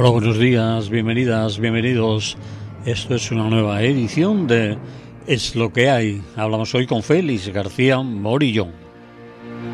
Hola, buenos días, bienvenidas, bienvenidos. Esto es una nueva edición de Es lo que hay. Hablamos hoy con Félix García Morillo.